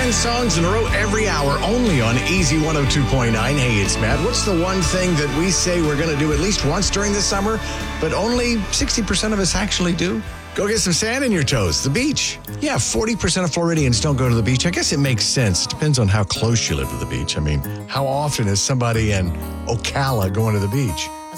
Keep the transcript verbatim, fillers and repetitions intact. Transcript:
ten songs in a row every hour only on Easy one oh two point nine. Hey, it's Matt. What's the one thing that we say we're going to do at least once during the summer, but only sixty percent of us actually do? Go get some sand in your toes. The beach. Yeah, forty percent of Floridians don't go to the beach. I guess it makes sense. It depends on how close you live to the beach. I mean, how often is somebody in Ocala going to the beach?